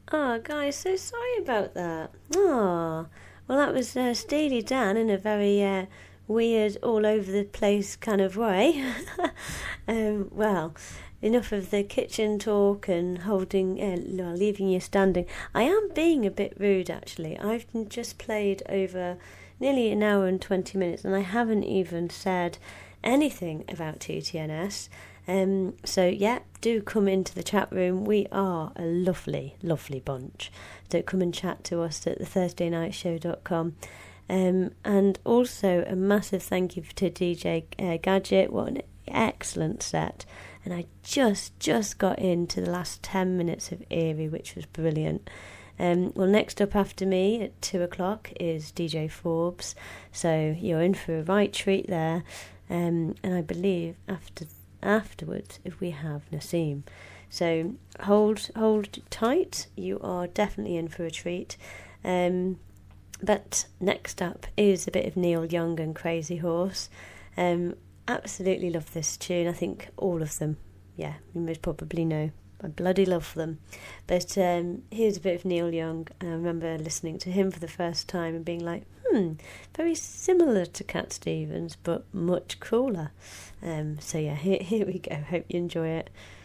Oh, guys, so sorry about that. Oh, well, that was Steely Dan in a very weird, all over the place kind of way. Well, enough of the kitchen talk and leaving you standing. I am being a bit rude, actually. I've just played over nearly an hour and 20 minutes, and I haven't even said anything about TTNS. So yeah, do come into the chat room. We are a lovely, lovely bunch. So come and chat to us at the ThursdayNightShow.com. And also a massive thank you to DJ Gadget. What an excellent set. And I just got into the last 10 minutes of Eerie, which was brilliant. Well, next up after me at 2 o'clock is DJ Forbes. So you're in for a right treat there. And I believe afterwards if we have Nassim. So hold tight. You are definitely in for a treat. But next up is a bit of Neil Young and Crazy Horse. Absolutely love this tune. I think all of them. Yeah, you most probably know. I bloody love them. But here's a bit of Neil Young. I remember listening to him for the first time and being like, very similar to Cat Stevens, but much cooler. So yeah, here we go. Hope you enjoy it.